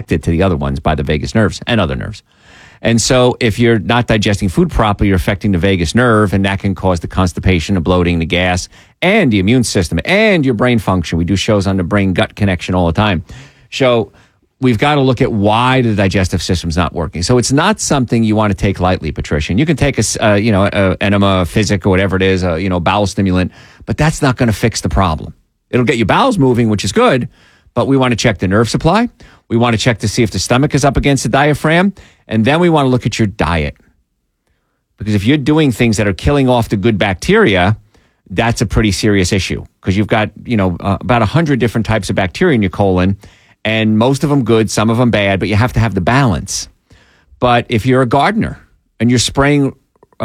connected to the other ones by the vagus nerves and other nerves. And so if you're not digesting food properly, you're affecting the vagus nerve, and that can cause the constipation, the bloating, the gas, and the immune system, and your brain function. We do shows on the brain-gut connection all the time. So we've got to look at why the digestive system's not working. So it's not something you want to take lightly, Patricia. And you can take a enema, Physic, or whatever it is, bowel stimulant, but that's not going to fix the problem. It'll get your bowels moving, which is good, but we want to check the nerve supply. We want to check to see if the stomach is up against the diaphragm. And then we want to look at your diet. Because if you're doing things that are killing off the good bacteria, that's a pretty serious issue. Because you've got, about 100 different types of bacteria in your colon, and most of them good, some of them bad, but you have to have the balance. But if you're a gardener and you're spraying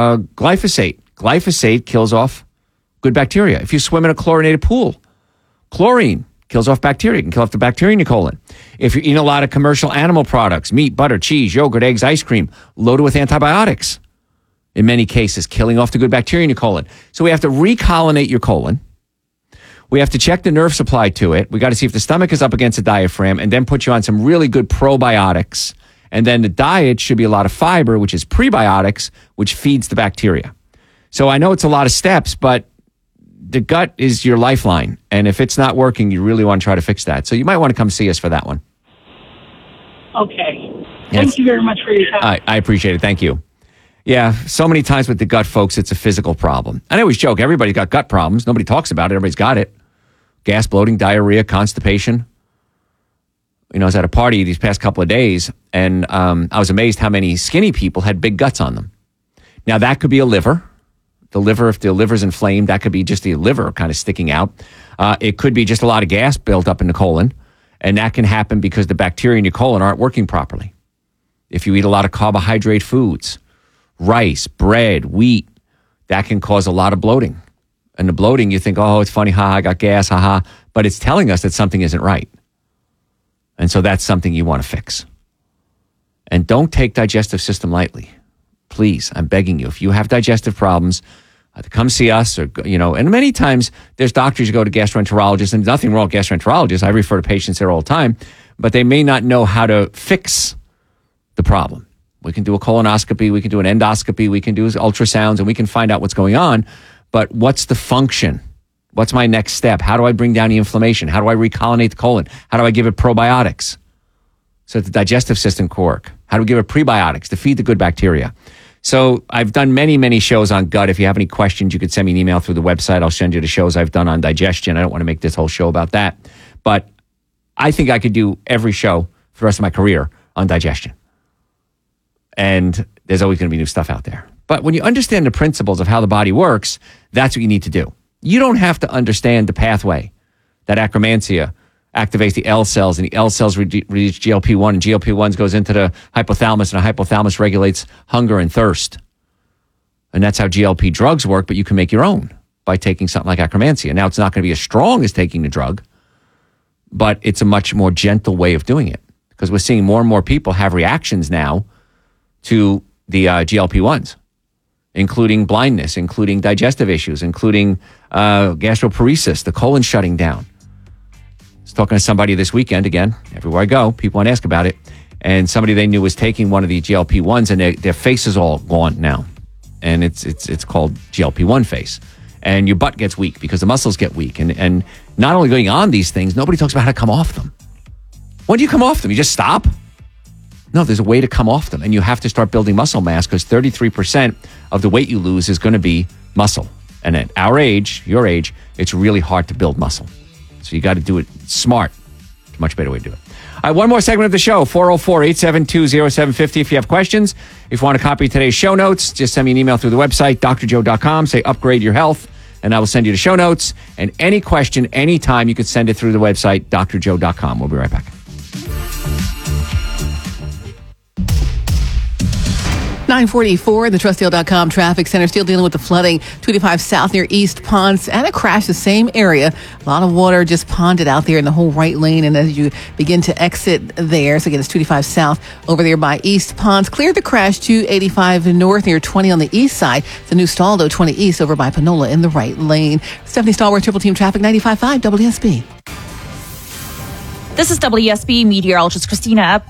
glyphosate kills off good bacteria. If you swim in a chlorinated pool, chlorine kills off bacteria. It can kill off the bacteria in your colon. If you're eating a lot of commercial animal products, meat, butter, cheese, yogurt, eggs, ice cream, loaded with antibiotics, in many cases, killing off the good bacteria in your colon. So we have to recolonate your colon. We have to check the nerve supply to it. We got to see if the stomach is up against the diaphragm, and then put you on some really good probiotics. And then the diet should be a lot of fiber, which is prebiotics, which feeds the bacteria. So I know it's a lot of steps, but the gut is your lifeline. And if it's not working, you really want to try to fix that. So you might want to come see us for that one. Okay. Thank you very much for your time. I appreciate it. Thank you. Yeah, so many times with the gut, folks, it's a physical problem. And I always joke, everybody's got gut problems. Nobody talks about it. Everybody's got it. Gas, bloating, diarrhea, constipation. I was at a party these past couple of days, and I was amazed how many skinny people had big guts on them. Now, that could be a liver. The liver, if the liver's inflamed, that could be just the liver kind of sticking out. It could be just a lot of gas built up in the colon, and that can happen because the bacteria in your colon aren't working properly. If you eat a lot of carbohydrate foods, rice, bread, wheat, that can cause a lot of bloating. And the bloating, you think, oh, it's funny, I got gas, but it's telling us that something isn't right. And so that's something you want to fix. And don't take digestive system lightly. Please, I'm begging you, if you have digestive problems, come see us, or, and many times there's doctors you go to gastroenterologists, and nothing wrong with gastroenterologists. I refer to patients there all the time, but they may not know how to fix the problem. We can do a colonoscopy, we can do an endoscopy, we can do ultrasounds, and we can find out what's going on. But what's the function? What's my next step? How do I bring down the inflammation? How do I recolonate the colon? How do I give it probiotics so that the digestive system can work? How do we give it prebiotics to feed the good bacteria? So I've done many, many shows on gut. If you have any questions, you could send me an email through the website. I'll send you the shows I've done on digestion. I don't want to make this whole show about that. But I think I could do every show for the rest of my career on digestion. And there's always going to be new stuff out there. But when you understand the principles of how the body works, that's what you need to do. You don't have to understand the pathway that Akkermansia activates the L cells, and the L cells release GLP-1, and GLP-1 goes into the hypothalamus, and the hypothalamus regulates hunger and thirst. And that's how GLP drugs work, but you can make your own by taking something like Akkermansia. Now, it's not going to be as strong as taking the drug, but it's a much more gentle way of doing it, because we're seeing more and more people have reactions now to the GLP-1s, including blindness, including digestive issues, including gastroparesis, the colon shutting down. I was talking to somebody this weekend, again, everywhere I go, people want to ask about it, and somebody they knew was taking one of the GLP-1s, and their face is all gaunt now, and it's called GLP-1 face. And your butt gets weak because the muscles get weak, and not only going on these things, nobody talks about how to come off them. When do you come off them? You just stop? No, there's a way to come off them, and you have to start building muscle mass, because 33% of the weight you lose is going to be muscle. And at our age, your age, it's really hard to build muscle. So you got to do it smart. It's a much better way to do it. All right, one more segment of the show, 404-872-0750. If you have questions, if you want to copy today's show notes, just send me an email through the website, drjoe.com. Say upgrade your health, and I will send you the show notes. And any question, anytime, you could send it through the website, drjoe.com. We'll be right back. 944, the TrustDeal.com traffic center, still dealing with the flooding. 285 South near East Ponds, and a crash the same area. A lot of water just ponded out there in the whole right lane, and as you begin to exit there, so again, it's 285 South over there by East Ponds. Cleared the crash 285 North near 20 on the east side. The new stall, though, 20 East over by Panola in the right lane. Stephanie Stallworth, Triple Team Traffic, 95.5 WSB. This is WSB meteorologist Christina